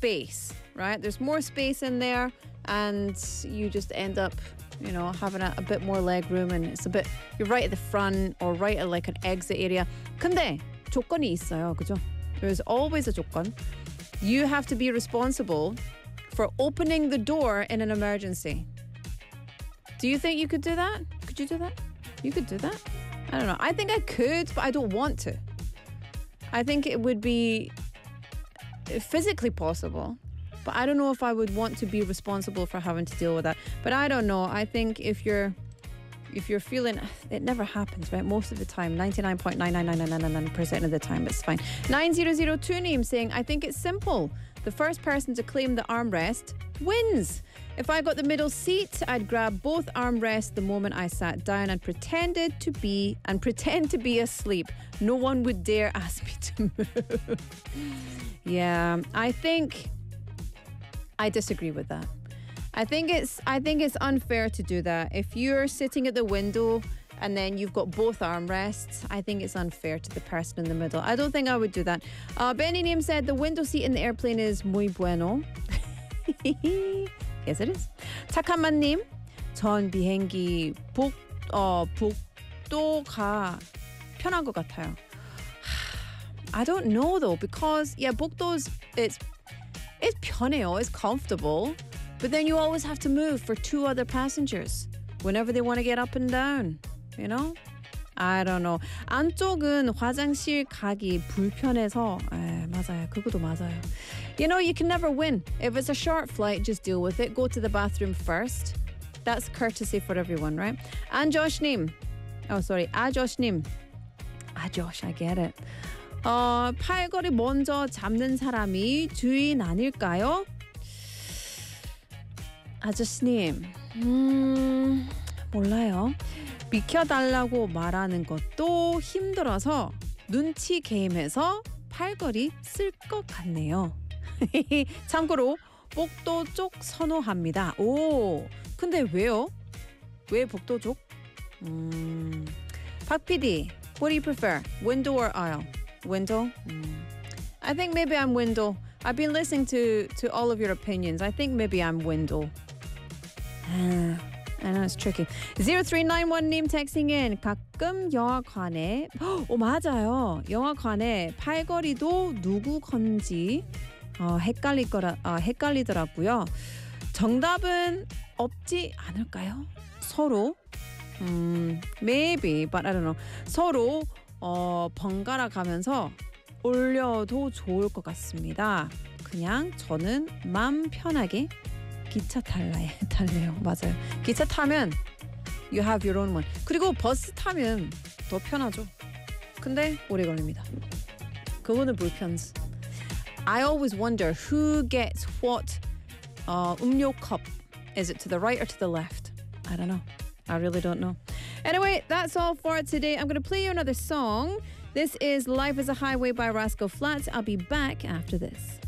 space, right? There's more space in there, and you just end up, having a bit more leg room, and you're right at the front or right at like an exit area. 근데 조건이 있어요, 그죠? There's always a 조건. You have to be responsible for opening the door in an emergency. Do you think you could do that? Could you do that? You could do that? I don't know. I think I could, but I don't want to. I think it would be physically possible, but I don't know if I would want to be responsible for having to deal with that. But I don't know. I think if you're feeling, it never happens, right? Most of the time, 99.99999% of the time, it's fine. 9002 name saying, I think it's simple. The first person to claim the armrest wins. If I got the middle seat, I'd grab both armrests the moment I sat down and pretend to be asleep. No one would dare ask me to move. Yeah, I think I disagree with that. I think it's unfair to do that. If you're sitting at the window and then you've got both armrests, I think it's unfair to the person in the middle. I don't think I would do that. Benny Name said the window seat in the airplane is muy bueno. Yes, it is. 착한만님, 전 비행기 복도가 편한 것 같아요. I don't know though, because 복도's it's 편해요, it's comfortable, but then you always have to move for two other passengers whenever they want to get up and down. I don't know. 안쪽은 화장실 가기 불편해서 맞아요. 그것도 맞아요. You can never win. If it's a short flight, just deal with it. Go to the bathroom first. That's courtesy for everyone, right? 아조sh님. Oh, sorry. 아조sh님. 아조sh, I get it. 팔걸이 먼저 잡는 사람이 주인 아닐까요? 아저씨님. 몰라요. 비켜달라고 말하는 것도 힘들어서 눈치 게임해서 팔걸이 쓸 것 같네요. 참고로 복도 쪽 선호합니다. 오, 근데 왜요? 왜 복도 쪽? 박 PD, what do you prefer? Window or aisle? Window? I think maybe I'm window. I've been listening to all of your opinions. I think maybe I'm window. I know it's tricky. 0391님 texting in. 가끔 영화관에 맞아요. 영화관에 팔걸이도 누구 건지 헷갈리더라고요. 정답은 없지 않을까요? 서로 maybe, but I don't know. 서로 번갈아 가면서 올려도 좋을 것 같습니다. 그냥 저는 마음 편하게 기차 탈래요. 맞아요. 기차 타면 you have your own one. 그리고 버스 타면 더 편하죠. 근데 오래 걸립니다. 그거는 불편스. I always wonder who gets what 음료 cup. Is it to the right or to the left? I don't know. I really don't know. Anyway, that's all for today. I'm going to play you another song. This is Life is a Highway by Rascal Flatts. I'll be back after this.